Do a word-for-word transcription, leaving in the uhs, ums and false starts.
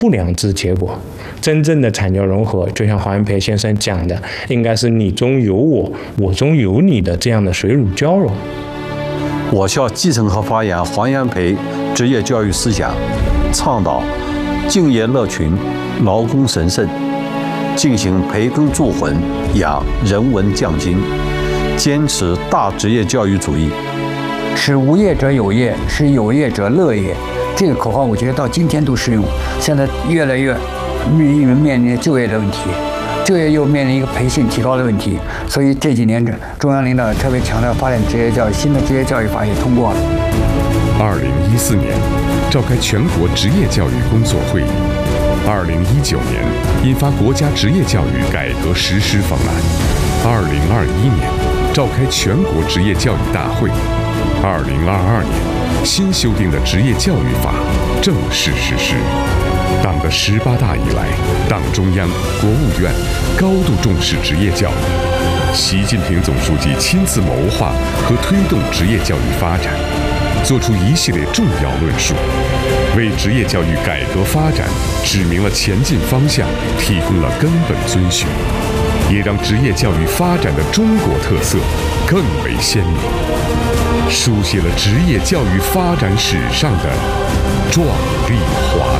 不良之结果。真正的产教融合，就像黄炎培先生讲的，应该是你中有我，我中有你的这样的水乳交融。 我校继承和发扬黄炎培职业教育思想，倡导敬业乐群、劳工神圣，进行培根铸魂，养人文匠心，坚持大职业教育主义， 使无业者有业，使有业者乐业。这个口号我觉得到今天都适用。现在越来越面面临就业的问题，就业又面临一个培训提高的问题，所以这几年中央领导特别强调发展职业教育，新的职业教育法也通过了。 二零一四年召开全国职业教育工作会议，二零一九年印发国家职业教育改革实施方案，二零二一年召开全国职业教育大会，二零二二年新修订的职业教育法正式实施。党的十八大以来，党中央、国务院高度重视职业教育，习近平总书记亲自谋划和推动职业教育发展，作出一系列重要论述，为职业教育改革发展指明了前进方向，提供了根本遵循，也让职业教育发展的中国特色更为鲜明，书写了职业教育发展史上的壮丽画。